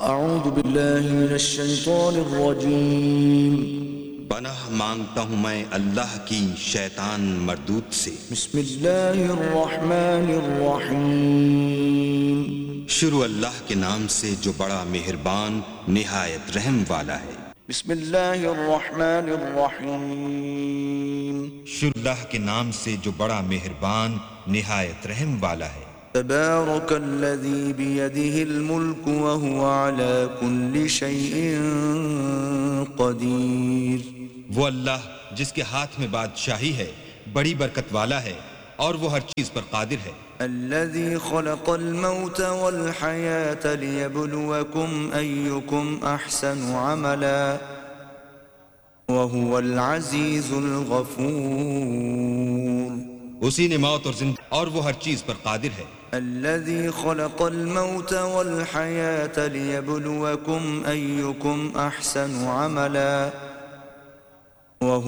اعوذ باللہ من الشیطان الرجیم پناہ مانگتا ہوں میں اللہ کی شیطان مردود سے۔ بسم اللہ الرحمن الرحیم شروع اللہ کے نام سے جو بڑا مہربان نہایت رحم والا ہے۔ بسم اللہ الرحمن الرحیم شروع اللہ کے نام سے جو بڑا مہربان نہایت رحم والا ہے۔ تبارک الذی بیدہ الملک وہو علی کل شیء قدیر۔ وہ اللہ جس کے ہاتھ میں بادشاہی ہے بڑی برکت والا ہے اور وہ ہر چیز پر قادر ہے۔ الذي خلق الموت والحياة ليبلوكم أيكم أحسن عملا وهو العزيز الغفور۔ اسی نے موت اور زندگی اور وہ ہر چیز پر قادر ہے۔ الذي خلق الموت والحياة ليبلوكم أيكم أحسن عملا